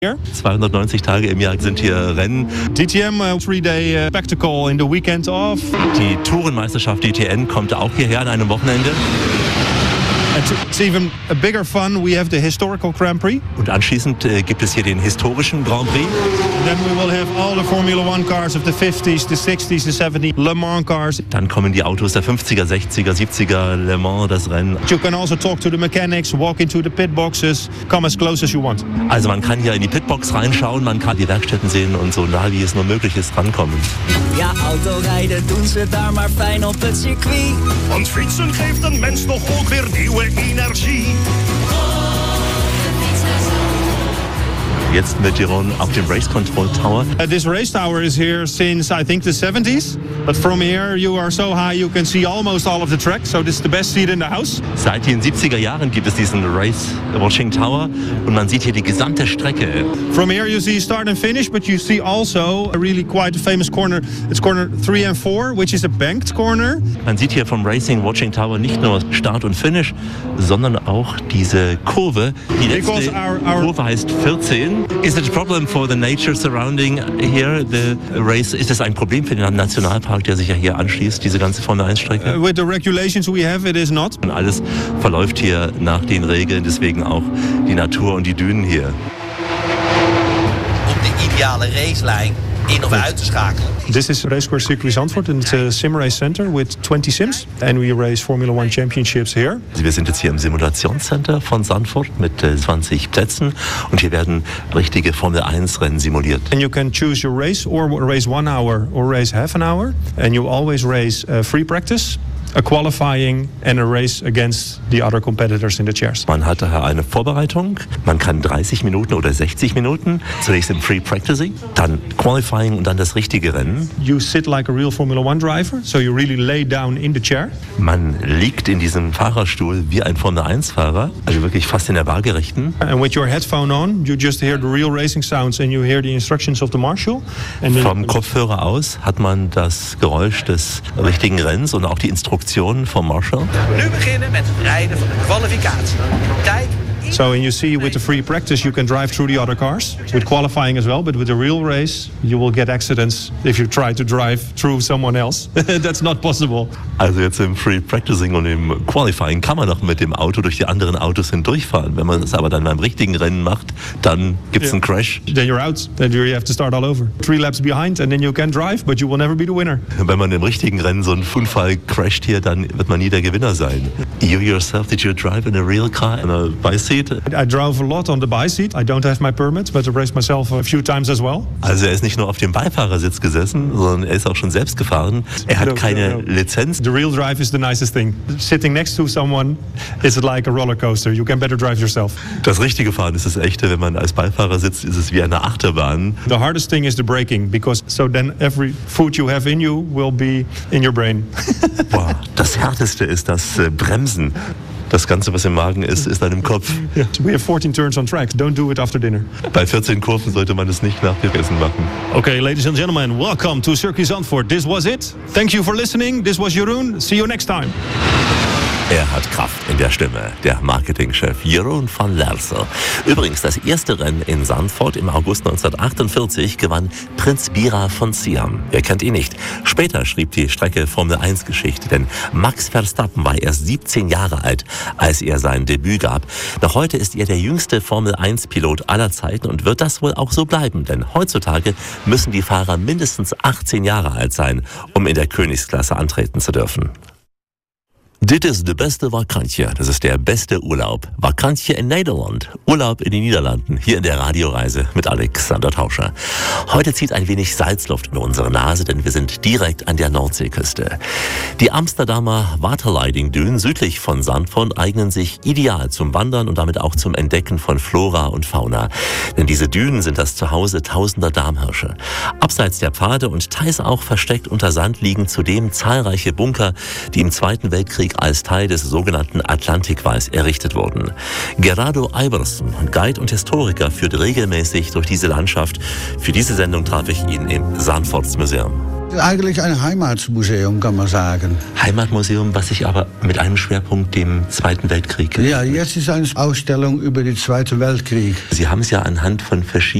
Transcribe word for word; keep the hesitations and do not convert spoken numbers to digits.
Here. zweihundertneunzig Tage im Jahr sind hier Rennen. D T M, uh, three-day uh, spectacle in the weekend off. Die Tourenmeisterschaft D T M kommt auch hierher an einem Wochenende. And it's even a bigger fun. We have the historical Grand Prix. Und anschließend äh, gibt es hier den historischen Grand Prix. And then we will have all the Formula One cars of the fifties, the sixties, the seventies, Le Mans cars. Dann kommen die Autos der fünfziger, sechziger, siebziger, Le Mans, das Rennen. You can also talk to the mechanics, walk into the pit boxes, come as close as you want. Also man kann hier in die Pitbox reinschauen, man kann die Werkstätten sehen und so nah wie es nur möglich ist rankommen. Ja, autorijden doen ze daar maar fijn op het circuit. Want fietsen geeft een mens toch ook weer nieuwe energie. Jetzt mit Jeroen auf dem Race Control Tower. Uh, this race tower is here since I think the seventies. But from here you are so high you can see almost all of the track. So this is the best seat in the house. Seit den siebziger Jahren gibt es diesen Race Watching Tower und man sieht hier die gesamte Strecke. From here you see start and finish, but you see also a really quite famous corner. It's corner three and four, which is a banked corner. Man sieht hier vom Racing Watching Tower nicht nur Start und Finish, sondern auch diese Kurve. Die letzte our, our Kurve heißt vierzehn. Is it a problem for the nature surrounding here, the race? Ist es ein Problem für den Nationalpark, der sich ja hier anschließt, diese ganze Formel eins Strecke? Uh, with the regulations we have, it is not. Und alles verläuft hier nach den Regeln, deswegen auch die Natur und die Dünen hier. Om de ideale racelijn in of uit te schakelen. This is Racecourse Circuit Zandvoort, and it's a sim race center with twenty sims, and we race Formula One championships here. Wir sind jetzt hier im Simulationscenter von Zandvoort mit zwanzig Plätzen und hier werden richtige Formel eins Rennen simuliert. And you can choose your race, or race one hour, or race half an hour, and you always race uh, free practice, a qualifying and a race against the other competitors in the chairs. Man hat daher eine Vorbereitung, man kann dreißig Minuten oder sechzig Minuten, zunächst im Free Practicing, dann Qualifying und dann das richtige Rennen. You sit like a real Formula One driver, so you really lay down in the chair. Man liegt in diesem Fahrerstuhl wie ein Formel eins Fahrer, also wirklich fast in der Waagerechten. And with your headphone on, you just hear the real racing sounds and you hear the instructions of the marshal. And Vom Kopfhörer aus hat man das Geräusch des richtigen Rennens und auch die Instruktionen vom Marshal. Nu beginnen met het rijden van de kwalificatie. Kijk. So, and you see with the free practice you can drive through the other cars, with qualifying as well, but with the real race you will get accidents if you try to drive through someone else. That's not possible. Also jetzt im Free Practicing und im Qualifying kann man noch mit dem Auto durch die anderen Autos hindurchfahren. Wenn man das aber dann beim richtigen Rennen macht, dann gibt's yeah. einen Crash. Then you're out. Then you have to start all over. Three laps behind and then you can drive, but you will never be the winner. Wenn man im richtigen Rennen so einen Unfall crasht hier, dann wird man nie der Gewinner sein. You yourself, did you drive in a real car, in a bicycle? I drove a lot on the by seat. I don't have my permit, but I raced myself a few times as well. Also er ist nicht nur auf dem Beifahrersitz gesessen, sondern er ist auch schon selbst gefahren. Er hat no, keine no, no. Lizenz. The real drive is the nicest thing. Sitting next to someone is like a roller coaster. You can better drive yourself. Das richtige Fahren ist das echte. Wenn man als Beifahrer sitzt, ist es wie eine Achterbahn. The hardest thing is the braking, because so then every food you have in you will be in your brain. Boah, das Härteste ist das äh, Bremsen. Das Ganze, was im Magen ist, ist dann im Kopf. Yeah. We have fourteen turns on track. Don't do it after dinner. Bei vierzehn Kurven sollte man es nicht nach dem Essen machen. Okay, ladies and gentlemen, welcome to Circuit Zandvoort. This was it. Thank you for listening. This was Jeroen. See you next time. Er hat Kraft in der Stimme, der Marketingchef Jeroen van Lerse. Übrigens, das erste Rennen in Zandvoort im August neunzehnhundertachtundvierzig gewann Prinz Bira von Siam. Wer kennt ihn nicht? Später schrieb die Strecke Formel eins Geschichte, denn Max Verstappen war erst siebzehn Jahre alt, als er sein Debüt gab. Noch heute ist er der jüngste Formel eins Pilot aller Zeiten und wird das wohl auch so bleiben, denn heutzutage müssen die Fahrer mindestens achtzehn Jahre alt sein, um in der Königsklasse antreten zu dürfen. Dit is de beste Vakantje. Das ist der beste Urlaub. Vakantje in Nederland. Urlaub in den Niederlanden. Hier in der Radioreise mit Alexander Tauscher. Heute zieht ein wenig Salzluft in unsere Nase, denn wir sind direkt an der Nordseeküste. Die Amsterdamer Waterleiding-Dünen südlich von Zandvoort eignen sich ideal zum Wandern und damit auch zum Entdecken von Flora und Fauna. Denn diese Dünen sind das Zuhause tausender Damhirsche. Abseits der Pfade und teils auch versteckt unter Sand liegen zudem zahlreiche Bunker, die im Zweiten Weltkrieg als Teil des sogenannten Atlantikwalls errichtet wurden. Gerardo Iverson, Guide und Historiker, führt regelmäßig durch diese Landschaft. Für diese Sendung traf ich ihn im Zandvoorts Museum. Eigentlich ein Heimatmuseum, kann man sagen. Heimatmuseum, was sich aber mit einem Schwerpunkt dem Zweiten Weltkrieg. Ja, jetzt ist eine Ausstellung über den Zweiten Weltkrieg. Sie haben es ja anhand von verschiedenen